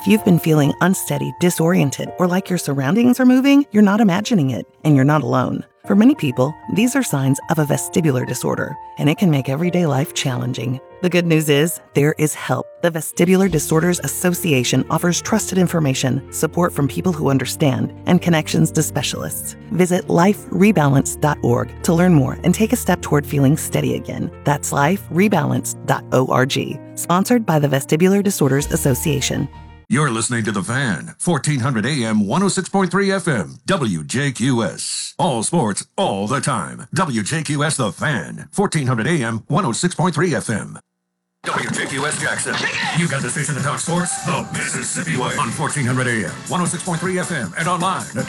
If you've been feeling unsteady, disoriented, or like your surroundings are moving, you're not imagining it, and you're not alone. For many people, these are signs of a vestibular disorder, and it can make everyday life challenging. The good news is, there is help. The Vestibular Disorders Association offers trusted information, support from people who understand, and connections to specialists. Visit liferebalance.org to learn more and take a step toward feeling steady again. That's liferebalance.org. Sponsored by the Vestibular Disorders Association. You're listening to The Fan, 1400 AM, 106.3 FM, WJQS. All sports, all the time. WJQS The Fan, 1400 AM, 106.3 FM. WJQS Jackson. You got the station that talks sports the Mississippi way on 1400 AM, 106.3 FM, and online at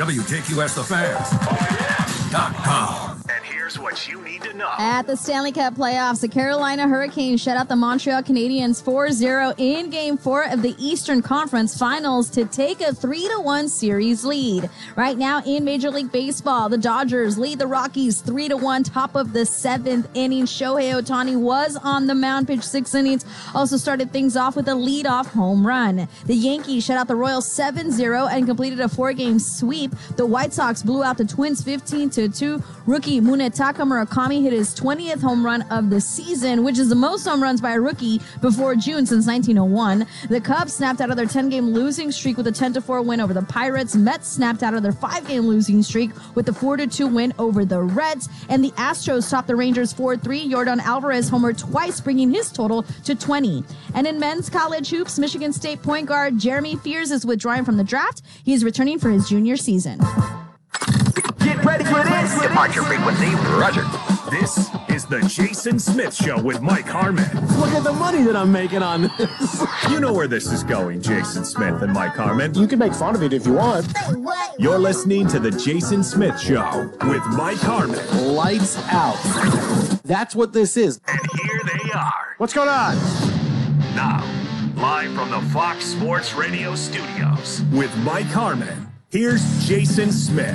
WJQSTheFan.com. And here's what you need to know. At the Stanley Cup playoffs, the Carolina Hurricanes shut out the Montreal Canadiens 4-0 in Game 4 of the Eastern Conference Finals to take a 3-1 series lead. Right now in Major League Baseball, the Dodgers lead the Rockies 3-1, top of the 7th inning. Shohei Ohtani was on the mound, pitched 6 innings, also started things off with a leadoff home run. The Yankees shut out the Royals 7-0 and completed a 4-game sweep. The White Sox blew out the Twins 15-2. Rookie Munetaka Murakami hit his 20th home run of the season, which is the most home runs by a rookie before June since 1901. The Cubs snapped out of their 10-game losing streak with a 10-4 win over the Pirates. Mets snapped out of their 5-game losing streak with a 4-2 win over the Reds. And the Astros topped the Rangers 4-3. Yordan Alvarez homered twice, bringing his total to 20. And in men's college hoops, Michigan State point guard Jeremy Fears is withdrawing from the draft. He is returning for his junior season. Get ready for this. Departure frequency, roger. This is the Jason Smith Show with Mike Harmon. Look at the money that I'm making on this. You know where this is going, Jason Smith and Mike Harmon. You can make fun of it if you want. What? You're listening to the Jason Smith Show with Mike Harmon. Lights out. That's what this is. And here they are. What's going on? Now, live from the Fox Sports Radio studios with Mike Harmon. Here's Jason Smith.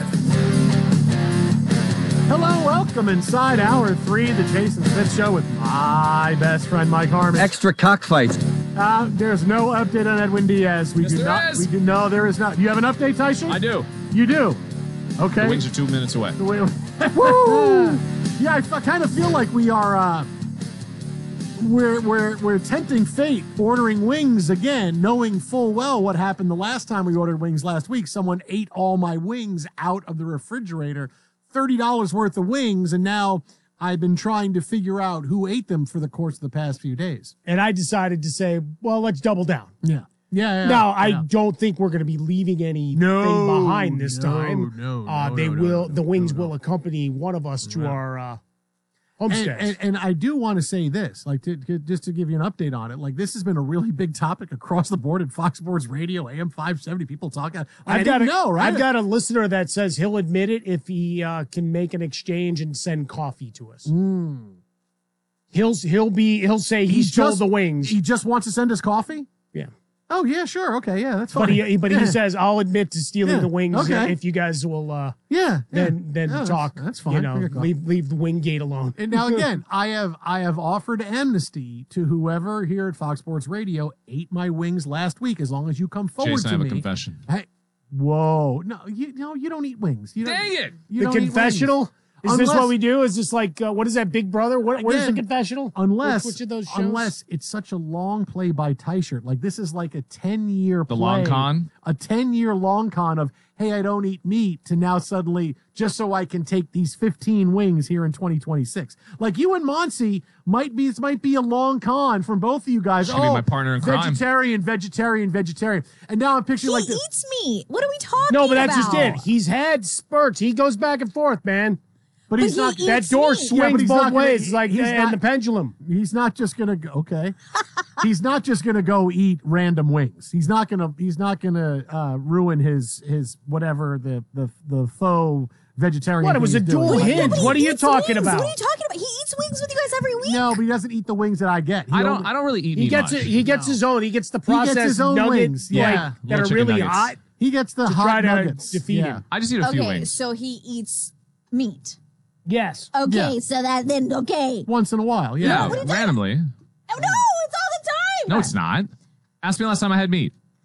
Hello, welcome inside Hour 3, the Jason Smith Show with my best friend, Mike Harmon. Extra cockfights. There's no update on Edwin Diaz. Yes, there is. No, there is not. You have an update, Tyson? I do. You do? Okay. The wings are 2 minutes away. Woo! Yeah, I kind of feel like we are, we're tempting fate, ordering wings again, knowing full well what happened the last time we ordered wings last week. Someone ate all my wings out of the refrigerator. $30 worth of wings, and now I've been trying to figure out who ate them for the course of the past few days. And I decided to say, well, let's double down. Yeah. Now, I don't think we're going to be leaving anything behind this time. The wings will accompany one of us to our homesteads. And I do want to say this, like, just to give you an update on it, like, this has been a really big topic across the board at Fox Sports Radio, AM 570, people talking. I've got a listener that says he'll admit it if he can make an exchange and send coffee to us. He'll say he stole the wings. He just wants to send us coffee? Yeah. Oh, yeah, sure. Okay, yeah, that's fine. But he says, I'll admit to stealing the wings if you guys will talk. That's fine. Leave the wing gate alone. And now, again, I have offered amnesty to whoever here at Fox Sports Radio ate my wings last week, as long as you come forward Jason, to me. I have a confession. Whoa. No, you don't eat wings. Dang it. The confessional? Is this what we do? Is this like, what is that, Big Brother? What is the confessional? Unless, which of those shows? Unless it's such a long play by Tyshirt. Like, this is like a 10-year play. The long con? A 10-year long con of, hey, I don't eat meat, to now suddenly, just so I can take these 15 wings here in 2026. Like, you and Monsi this might be a long con from both of you guys. Should be my partner in crime. Vegetarian. And now I'm picturing He like this. eats meat. What are we talking about? No, but that's just it. He's had spurts. He goes back and forth, man. But he's not. That door swings both ways. It's like the pendulum. He's not just gonna go. Okay. He's not just gonna go eat random wings. He's not gonna ruin his whatever the faux vegetarian. What? It was a dual hinge. What are you talking about? What are you talking about? He eats wings with you guys every week. No, but he doesn't eat the wings that I get. I don't really eat. He gets much. He gets his own. He gets the processed nuggets, wings. Yeah, that are really hot. He gets the hot nuggets. Defeat him. I just eat a few wings. Okay, so he eats meat. Yes. Okay, so that then once in a while. Yeah, randomly. Oh no, it's all the time. No, it's not. Ask me last time I had meat.